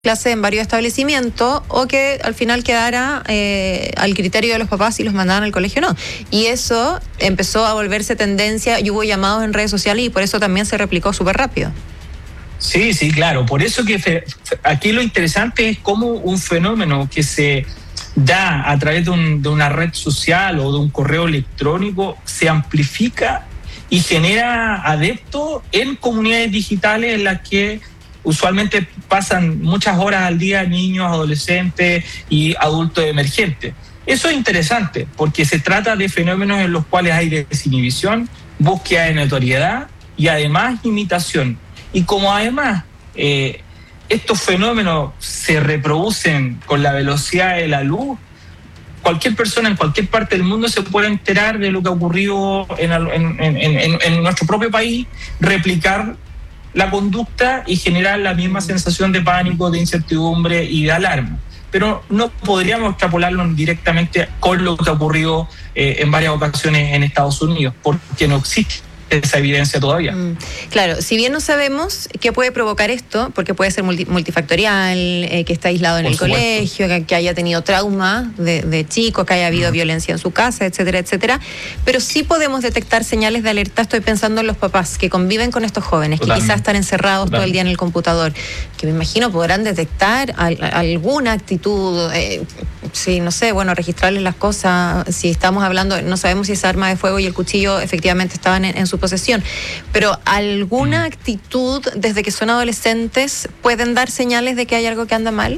clase en varios establecimientos o que al final quedara al criterio de los papás si los mandaban al colegio o no. Y eso empezó a volverse tendencia y hubo llamados en redes sociales y por eso también se replicó súper rápido. Sí, claro. Por eso que aquí lo interesante es cómo un fenómeno que se da a través de una red social o de un correo electrónico se amplifica y genera adeptos en comunidades digitales en las que usualmente pasan muchas horas al día niños, adolescentes y adultos emergentes. Eso es interesante porque se trata de fenómenos en los cuales hay desinhibición, búsqueda de notoriedad y además imitación. Y como además estos fenómenos se reproducen con la velocidad de la luz, cualquier persona en cualquier parte del mundo se puede enterar de lo que ha ocurrido en nuestro propio país, replicar la conducta y generar la misma sensación de pánico, de incertidumbre y de alarma. Pero no podríamos extrapolarlo directamente con lo que ha ocurrido en varias ocasiones en Estados Unidos, porque no existe esa evidencia todavía. Claro, si bien no sabemos qué puede provocar esto, porque puede ser multifactorial, que está aislado en el colegio, que haya tenido trauma de chico, que haya habido violencia en su casa, etcétera, etcétera, pero sí podemos detectar señales de alerta. Estoy pensando en los papás que conviven con estos jóvenes, que quizás están encerrados todo el día en el computador, que me imagino podrán detectar alguna actitud, sí, no sé, bueno, registrarles las cosas, si estamos hablando, no sabemos si esa arma de fuego y el cuchillo efectivamente estaban en su posesión, pero alguna actitud desde que son adolescentes pueden dar señales de que hay algo que anda mal.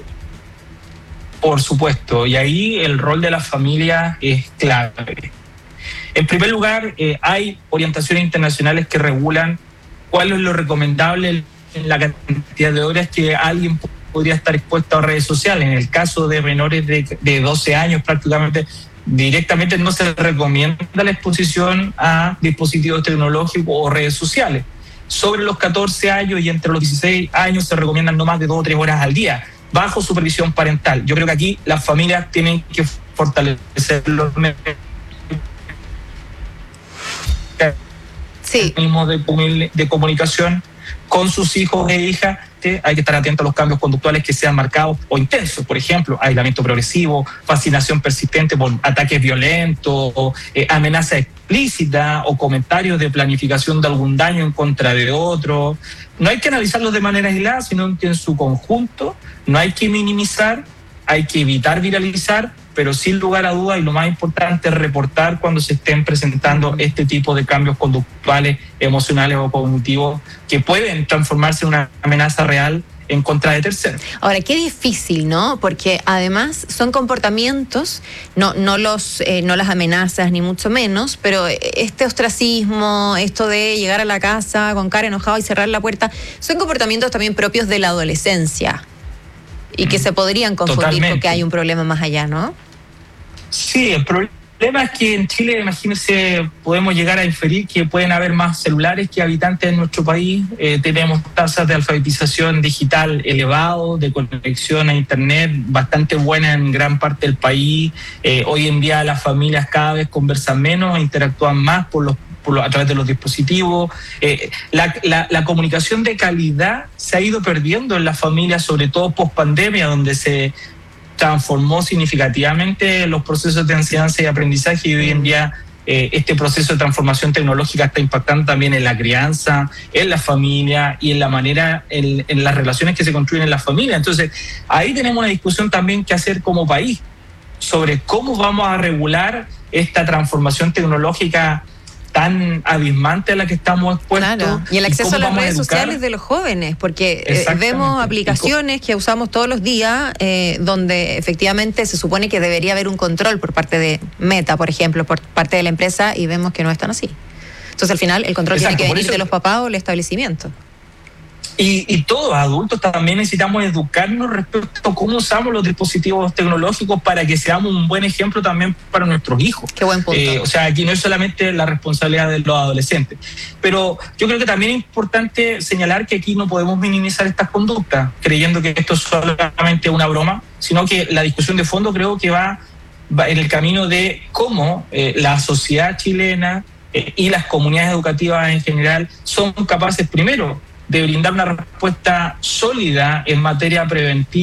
Por supuesto, y ahí el rol de la familia es clave. En primer lugar, hay orientaciones internacionales que regulan cuál es lo recomendable en la cantidad de horas que alguien podría estar expuesto a redes sociales. En el caso de menores de 12 años, prácticamente directamente no se recomienda la exposición a dispositivos tecnológicos o redes sociales. Sobre los 14 años y entre los 16 años se recomiendan no más de 2 o 3 horas al día, bajo supervisión parental. Yo creo que aquí las familias tienen que fortalecer los mecanismos de comunicación con sus hijos e hijas. Hay que estar atentos a los cambios conductuales que sean marcados o intensos, por ejemplo, aislamiento progresivo, fascinación persistente por ataques violentos, amenaza explícita o comentarios de planificación de algún daño en contra de otro. No hay que analizarlos de manera aislada, sino que en su conjunto no hay que minimizar, hay que evitar viralizar, pero sin lugar a dudas, y lo más importante, es reportar cuando se estén presentando este tipo de cambios conductuales, emocionales o cognitivos que pueden transformarse en una amenaza real en contra de terceros. Ahora, qué difícil, ¿no? Porque además son comportamientos, no las amenazas ni mucho menos, pero este ostracismo, esto de llegar a la casa con cara enojado y cerrar la puerta, son comportamientos también propios de la adolescencia. Y que se podrían confundir porque hay un problema más allá, ¿no? Sí, el problema es que en Chile, imagínense, podemos llegar a inferir que pueden haber más celulares que habitantes en nuestro país. Tenemos tasas de alfabetización digital elevados, de conexión a Internet bastante buenas en gran parte del país. Hoy en día las familias cada vez conversan menos, interactúan más a través de los dispositivos. La comunicación de calidad se ha ido perdiendo en las familias, sobre todo post pandemia, donde se transformó significativamente los procesos de enseñanza y aprendizaje, y hoy en día este proceso de transformación tecnológica está impactando también en la crianza, en la familia y en la manera, en las relaciones que se construyen en la familia. Entonces, ahí tenemos una discusión también que hacer como país sobre cómo vamos a regular esta transformación tecnológica tan abismante a la que estamos expuestos. Claro. Y el acceso a las redes sociales de los jóvenes, porque vemos aplicaciones que usamos todos los días donde efectivamente se supone que debería haber un control por parte de Meta, por ejemplo, por parte de la empresa, y vemos que no están así. Entonces al final el control tiene que venir de los papás o el establecimiento. Y todos adultos también necesitamos educarnos respecto a cómo usamos los dispositivos tecnológicos para que seamos un buen ejemplo también para nuestros hijos. Qué buen punto. O sea, aquí no es solamente la responsabilidad de los adolescentes. Pero yo creo que también es importante señalar que aquí no podemos minimizar estas conductas, creyendo que esto es solamente una broma, sino que la discusión de fondo creo que va en el camino de cómo la sociedad chilena y las comunidades educativas en general son capaces, primero, de brindar una respuesta sólida en materia preventiva